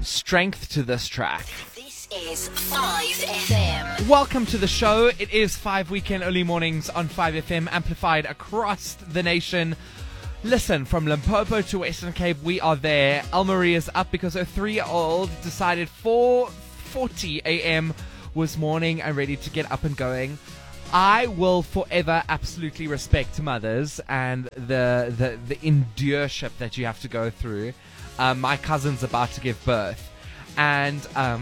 strength to this track. This is 5FM. Welcome to the show. It is 5 weekend early mornings on 5FM, amplified across the nation. Listen, from Limpopo to Western Cape, we are there. Elmarie is up because her 3-year-old decided 4:40 a.m. was morning and ready to get up and going. I will forever absolutely respect mothers and the endureship that you have to go through. My cousin's about to give birth, and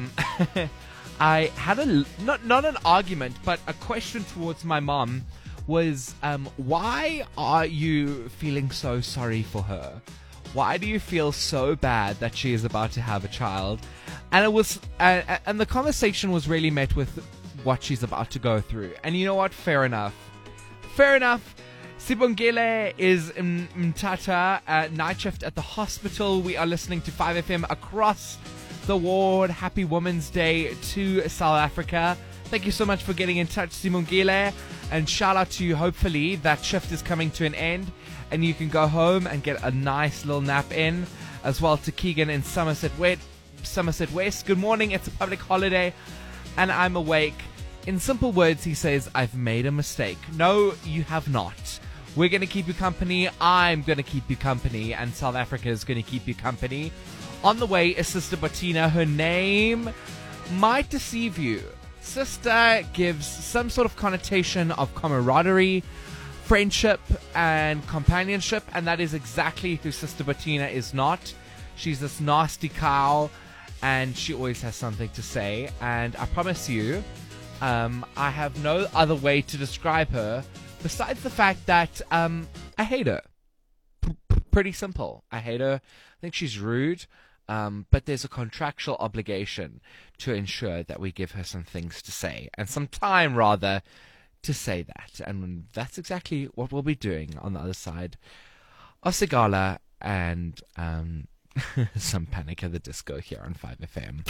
I had not an argument, but a question towards my mom was, why are you feeling so sorry for her? Why do you feel so bad that she is about to have a child? And it was, and the conversation was really met with what she's about to go through. And you know what? Fair enough. Fair enough. Sibongile is Mtata, night shift at the hospital. We are listening to 5FM across the ward. Happy Women's Day to South Africa. Thank you so much for getting in touch, Sibongile. And shout out to you. Hopefully that shift is coming to an end and you can go home and get a nice little nap in. As well to Keegan in Somerset West. Good morning. It's a public holiday and I'm awake. In simple words, he says, I've made a mistake. No, you have not. We're going to keep you company. I'm going to keep you company. And South Africa is going to keep you company. On the way is Sister Bettina. Her name might deceive you. Sister gives some sort of connotation of camaraderie, friendship, and companionship. And that is exactly who Sister Bettina is not. She's this nasty cow. And she always has something to say. And I promise you, I have no other way to describe her besides the fact that I hate her. Pretty simple. I hate her. I think she's rude. But there's a contractual obligation to ensure that we give her some things to say. And some time, rather, to say that. And that's exactly what we'll be doing on the other side of Sigala and some Panic at the Disco here on 5FM.